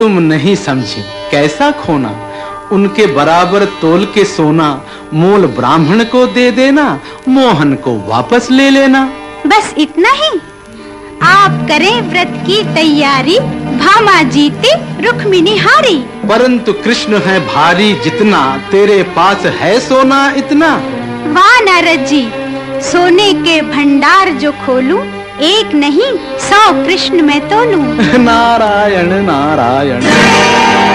तुम नहीं समझी, कैसा खोना? उनके बराबर तोल के सोना, मोल ब्राह्मण को दे देना, मोहन को वापस ले लेना। बस इतना ही? आप करें व्रत की तैयारी, भामा जीती रुक्मिणी हारी। परंतु कृष्ण है भारी जितना, तेरे पास है सोना इतना। वाह नारद जी, सोने के भंडार जो खोलूं, एक नहीं 100 कृष्ण में तोलूं। नारायण नारायण।